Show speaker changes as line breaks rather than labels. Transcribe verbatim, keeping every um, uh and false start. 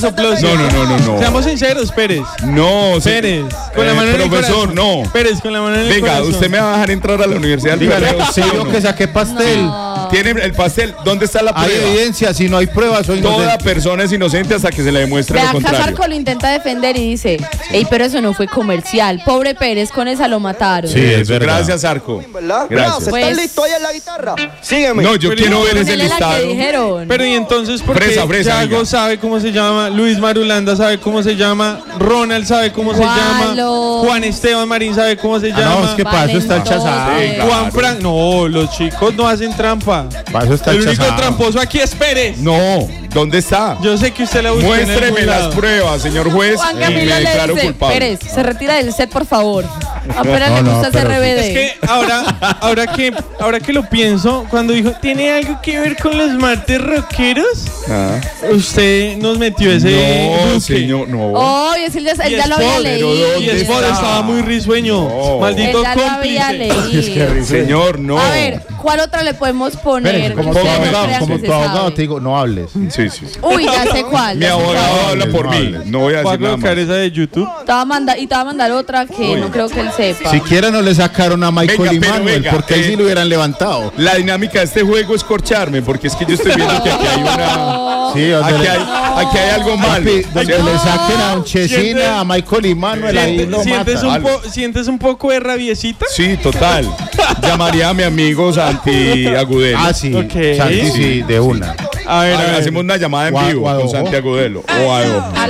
Plus.
No, no, no, no, no.
Seamos sinceros, Pérez.
No,
Pérez, con la
eh,
mano en el
profesor,
corazón.
no.
Pérez, con la mano en el
Venga,
corazón.
usted me va a dejar entrar a la universidad.
Dígale, usted vio que saqué pastel.
No.
Tiene el pastel. ¿Dónde está la
Hay
prueba?
evidencia, si no hay pruebas, soy
Toda
inocente.
persona es inocente hasta que se le demuestre
Ve
lo
acá
contrario.
Sarco lo intenta defender y dice, ey, pero eso no fue comercial. Pobre Pérez, con esa lo mataron.
Sí, es
Eso,
verdad.
gracias, Arco.
¿Verdad?
Gracias.
Pues-
¿Estás listo ahí en la guitarra? Sígueme.
No, yo
Pero
quiero ver ese
Ponele la que
listado.
dijeron.
Pero y entonces, ¿por qué
Fresa, fresa,
Yago
venga.
sabe cómo se llama? Luis Marulanda sabe cómo se llama. Ronald sabe cómo se llama.
Gualo.
Juan Esteban Marín sabe cómo se
Ah,
llama.
no, es que para eso está el chazado.
Valentote.
claro.
Juan Frank. No, los chicos no hacen trampa.
Para eso está
El
el
único
chazado.
tramposo aquí es Pérez.
No, ¿dónde está?
Yo sé que usted la busca en
Muéstreme
algún
las
lado.
pruebas, señor juez,
Juan
y
Camilo
me
le
declaro
dice,
culpable.
Pérez, se retira del set, por favor. Apenas
No,
le
no,
gusta ese
pero sí.
R B D.
Es que ahora, ahora que, ahora que lo pienso, cuando dijo, ¿tiene algo que ver con los martes rockeros?
Ah.
Usted nos metió ese
No,
buque.
señor, no.
Oh, y es el ya, él
Y
ya lo había
Spot,
pero
leído.
Y
¿dónde
Spot
está?
estaba muy risueño.
No.
Él
Maldito
ya lo había
cómplice.
leído.
Señor, no.
A ver, ¿cuál otra le podemos poner?
Espérese, como
que
tu
ustedes no
abogado,
crean
como
que se
tu abogado
sabe?
te digo, no hables.
Sí, sí, sí.
Uy, ya sé cuál.
Mi
ya sé
abogado
cuál.
habla por
No
mí.
hables.
No voy a
Voy a
decir nada
colocar
más.
esa de YouTube.
Te va a mandar, y te va a mandar otra que no creo que él sepa.
Siquiera no le sacaron a Michael
Venga,
y
pero
Manuel,
venga,
porque ahí
eh,
sí lo hubieran levantado.
La dinámica de este juego es corcharme, porque es que yo estoy viendo que aquí hay una...
Sí, o sea,
Aquí
le-
hay, aquí hay algo malo.
Papi, donde le saquen a un Chesina, a Michael y Manuel, ahí
¿Sientes,
lo
sientes
matan.
un po- ¿Sientes un poco de rabiecita?
Sí, total. Llamaría a mi amigo Santi Agudelo.
Ah, sí,
Ok.
Santi, sí, de una.
A ver, a
Ah,
ver.
hacemos una llamada en
O a-
vivo
o a
con
Dojo.
Santi Agudelo. O a Dojo.